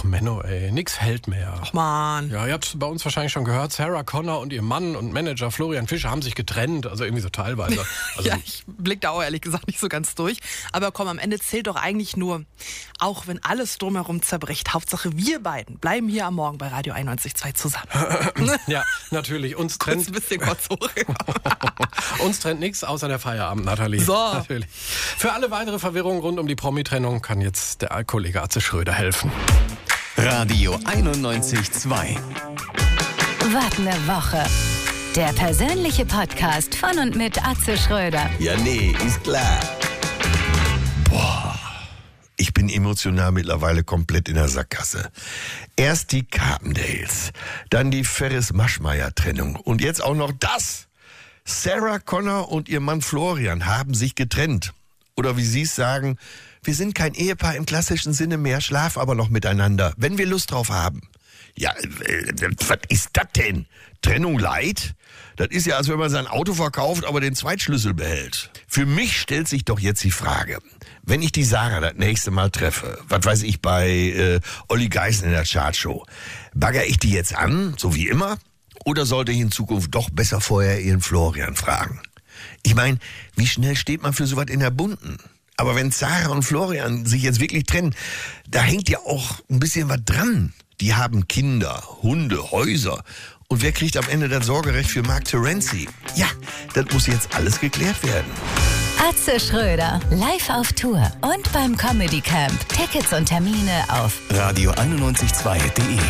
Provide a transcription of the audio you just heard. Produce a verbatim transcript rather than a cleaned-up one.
Menno, ey, nix hält mehr. Ach man. Ja, ihr habt bei uns wahrscheinlich schon gehört, Sarah Connor und ihr Mann und Manager Florian Fischer haben sich getrennt, also irgendwie so teilweise. Also ja, ich blick da auch ehrlich gesagt nicht so ganz durch. Aber komm, am Ende zählt doch eigentlich nur, auch wenn alles drumherum zerbricht, Hauptsache wir beiden bleiben hier am Morgen bei Radio einundneunzig Komma zwei zusammen. ja, natürlich. Uns Kurz trennt, ein bisschen kurz hoch. uns trennt nichts außer der Feierabend, Nathalie. So. Natürlich. Für alle weitere Verwirrung rund um die Promi-Trennung kann jetzt der Kollege Atze Schröder helfen. Radio einundneunzig Komma zwei. Wart eine Woche. Der persönliche Podcast von und mit Atze Schröder. Ja, nee, ist klar. Boah, ich bin emotional mittlerweile komplett in der Sackgasse. Erst die Carpendales, dann die Ferris-Maschmeyer-Trennung und jetzt auch noch das. Sarah Connor und ihr Mann Florian haben sich getrennt. Oder wie sie es sagen, wir sind kein Ehepaar im klassischen Sinne mehr, schlafen aber noch miteinander, wenn wir Lust drauf haben. Ja, äh, was ist das denn? Trennung light? Das ist ja, als wenn man sein Auto verkauft, aber den Zweitschlüssel behält. Für mich stellt sich doch jetzt die Frage, wenn ich die Sarah das nächste Mal treffe, was weiß ich, bei äh, Olli Geißen in der Chartshow, bagger ich die jetzt an, so wie immer? Oder sollte ich in Zukunft doch besser vorher ihren Florian fragen? Ich meine, wie schnell steht man für sowas in der Bunten? Aber wenn Sarah und Florian sich jetzt wirklich trennen, da hängt ja auch ein bisschen was dran. Die haben Kinder, Hunde, Häuser. Und wer kriegt am Ende das Sorgerecht für Mark Terenzi? Ja, das muss jetzt alles geklärt werden. Atze Schröder, live auf Tour und beim Comedy Camp. Tickets und Termine auf Radio einundneunzig Komma zwei Punkt de